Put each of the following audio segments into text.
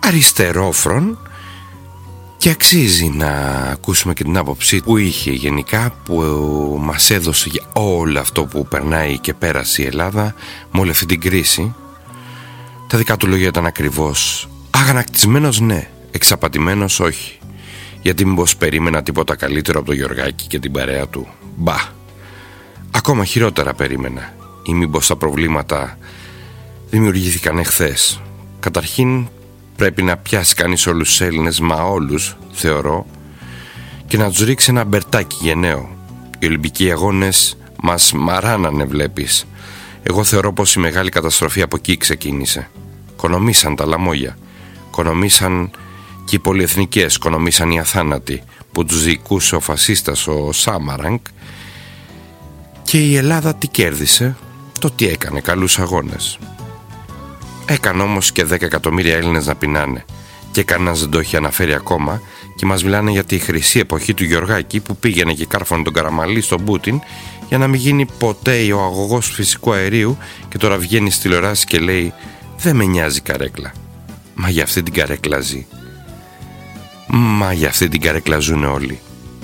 αριστερόφρον, και αξίζει να ακούσουμε και την άποψη που είχε γενικά, που μας έδωσε για όλο αυτό που περνάει και πέρασε η Ελλάδα με όλη αυτή την κρίση. Τα δικά του λόγια ήταν ακριβώς: αγανακτισμένος ναι, εξαπατημένος όχι. Γιατί μήπως περίμενα τίποτα καλύτερο από το Γιωργάκη και την παρέα του? Μπα, ακόμα χειρότερα περίμενα. Ή μήπως τα προβλήματα δημιουργήθηκαν εχθές? Καταρχήν πρέπει να πιάσει κανείς όλους τους Έλληνες, μα όλους θεωρώ, και να τους ρίξει ένα μπερτάκι γενναίο. Οι Ολυμπικοί Αγώνες μας μαράνανε, βλέπεις. Εγώ θεωρώ πως η μεγάλη καταστροφή από εκεί ξεκίνησε. Κονομήσαν τα λαμόγια, κονομήσαν και οι πολυεθνικές, κονομήσαν οι αθάνατοι που τους διοικούσε ο φασίστας ο Σάμαραγκ. Και η Ελλάδα τι κέρδισε? Το τι έκανε, καλούς αγώνες. Έκανε όμως και 10 εκατομμύρια Έλληνες να πεινάνε, και κανένας δεν το έχει αναφέρει ακόμα, και μας μιλάνε για τη χρυσή εποχή του Γιωργάκη που πήγαινε και κάρφωνε τον Καραμαλή στον Πούτιν για να μην γίνει ποτέ ο αγωγός φυσικού αερίου, και τώρα βγαίνει στη τηλεοράση και λέει «Δεν με νοιάζει καρέκλα». Μα για αυτή την καρέκλα ζει. Μα για αυτή την καρέκλα ζουν όλοι.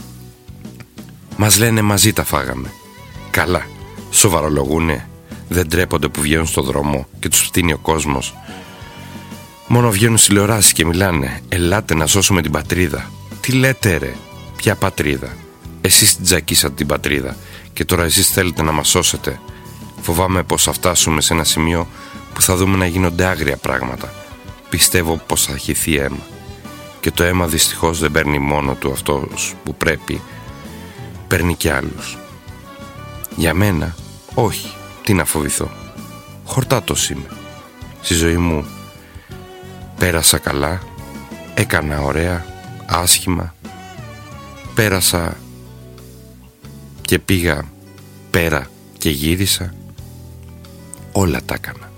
Μας λένε μαζί τα φάγαμε. Καλά, σοβαρολογούνε? Δεν τρέπονται που βγαίνουν στο δρόμο και τους φτύνει ο κόσμος? Μόνο βγαίνουν στη τηλεοράση και μιλάνε «Ελάτε να σώσουμε την πατρίδα». Τι λέτε ρε? Ποια πατρίδα? Εσείς την τζακίσατε την πατρίδα και τώρα εσείς θέλετε να μας σώσετε? Φοβάμαι πως θα φτάσουμε σε ένα σημείο που θα δούμε να γίνονται άγρια πράγματα. Πιστεύω πως θα χυθεί αίμα. Και το αίμα δυστυχώς δεν παίρνει μόνο του αυτός που πρέπει, παίρνει και άλλους. Για μένα όχι. Τι να φοβηθώ? Χορτάτος είμαι. Στη ζωή μου πέρασα καλά, έκανα ωραία, άσχημα, πέρασα και πήγα πέρα και γύρισα. Όλα τα έκανα.